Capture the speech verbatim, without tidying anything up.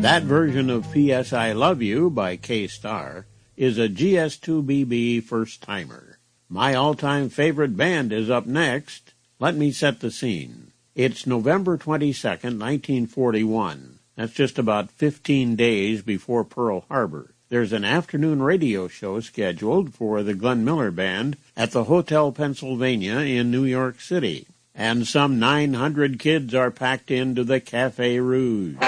That version of P S I Love You by K-Star is a G S two B B first-timer. My all-time favorite band is up next. Let me set the scene. It's November twenty-second, nineteen forty-one. That's just about fifteen days before Pearl Harbor. There's an afternoon radio show scheduled for the Glenn Miller Band at the Hotel Pennsylvania in New York City. And some nine hundred kids are packed into the Café Rouge.